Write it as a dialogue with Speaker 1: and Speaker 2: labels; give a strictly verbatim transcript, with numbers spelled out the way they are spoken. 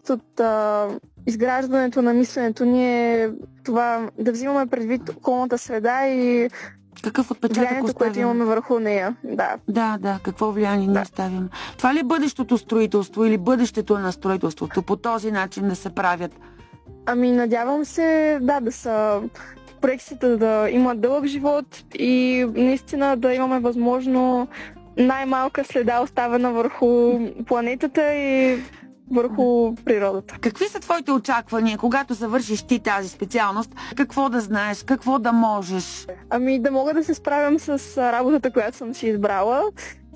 Speaker 1: част от а, изграждането на мисленето ни е това да взимаме предвид околната среда и
Speaker 2: какъв отпечатък
Speaker 1: влиянието,
Speaker 2: оставяме?
Speaker 1: което имаме върху нея. Да,
Speaker 2: да, да. Какво влияние
Speaker 1: да.
Speaker 2: ние оставяме? Това ли е бъдещото строителство или бъдещето на строителството? По този начин да се правят?
Speaker 1: Ами надявам се, да, да са проектите да имат дълъг живот и наистина да имаме възможно най-малка следа оставена върху планетата и върху природата.
Speaker 2: Какви са твоите очаквания, когато завършиш ти тази специалност? Какво да знаеш, какво да можеш?
Speaker 1: Ами да мога да се справям с работата, която съм си избрала